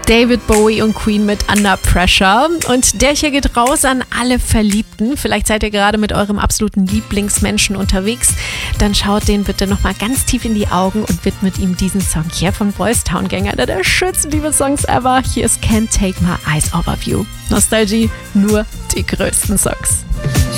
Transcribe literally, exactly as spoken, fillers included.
David Bowie und Queen mit Under Pressure. Und der hier geht raus an alle Verliebten. Vielleicht seid ihr gerade mit eurem absoluten Lieblingsmenschen unterwegs. Dann schaut den bitte nochmal ganz tief in die Augen und widmet ihm diesen Song hier von Boys Town Gang. Einer der schönsten Liebessongs ever. Hier ist Can't Take My Eyes Off of You. Nostalgie, nur die größten Songs.